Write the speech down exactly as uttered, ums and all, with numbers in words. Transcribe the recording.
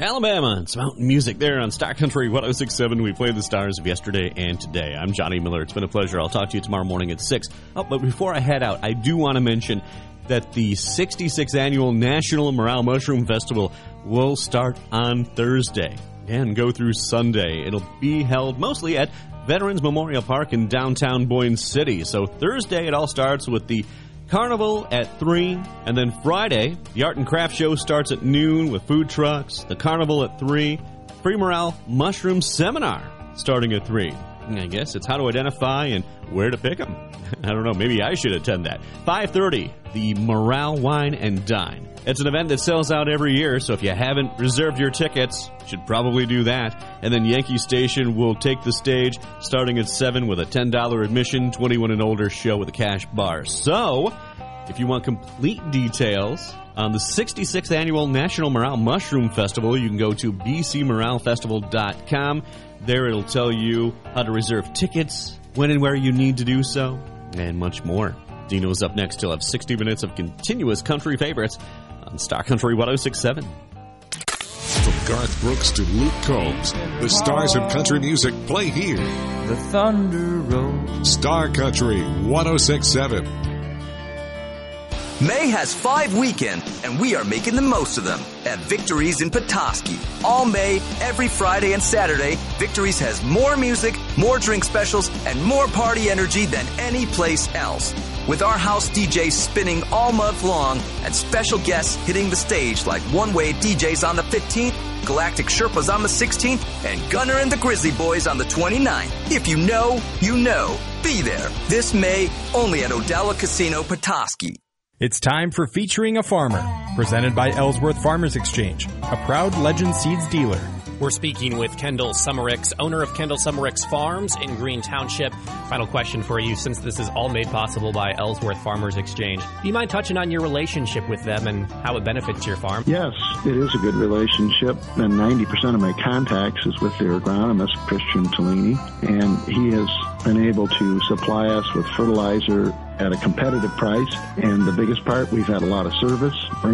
Alabama. It's mountain music there on Star Country one oh six point seven. We played the stars of yesterday and today. I'm Johnny Miller. It's been a pleasure. I'll talk to you tomorrow morning at six. Oh, but before I head out, I do want to mention that the sixty-sixth Annual National Morale Mushroom Festival will start on Thursday and go through Sunday. It'll be held mostly at Veterans Memorial Park in downtown Boyne City. So Thursday, it all starts with the Carnival at three, and then Friday, the Art and Craft Show starts at noon with food trucks, the Carnival at three, Free Morale Mushroom Seminar starting at three. I guess it's how to identify and where to pick them. I don't know, maybe I should attend that. five thirty, the Morale Wine and Dine. It's an event that sells out every year, so if you haven't reserved your tickets, you should probably do that. And then Yankee Station will take the stage starting at seven with a ten dollars admission, twenty-one and older show with a cash bar. So, if you want complete details on the sixty-sixth Annual National Morale Mushroom Festival, you can go to b c morale festival dot com. There it'll tell you how to reserve tickets, when and where you need to do so, and much more. Dino's up next. He'll have sixty minutes of continuous country favorites on Star Country one oh six point seven. From Garth Brooks to Luke Combs, the stars of country music play here. The thunder rolls. Star Country one oh six point seven. May has five weekends, and we are making the most of them at Victories in Petoskey. All May, every Friday and Saturday, Victories has more music, more drink specials, and more party energy than any place else. With our house D Js spinning all month long and special guests hitting the stage like One Way D Js on the fifteenth, Galactic Sherpas on the sixteenth, and Gunner and the Grizzly Boys on the twenty-ninth. If you know, you know. Be there this May, only at Odella Casino, Petoskey. It's time for Featuring a Farmer, presented by Ellsworth Farmers Exchange, a proud Legend Seeds dealer. We're speaking with Kendall Summericks, owner of Kendall Summericks Farms in Green Township. Final question for you, since this is all made possible by Ellsworth Farmers Exchange. Do you mind touching on your relationship with them and how it benefits your farm? Yes, it is a good relationship, and ninety percent of my contacts is with their agronomist, Christian Tellini, and he has been able to supply us with fertilizer at a competitive price, and the biggest part, we've had a lot of service.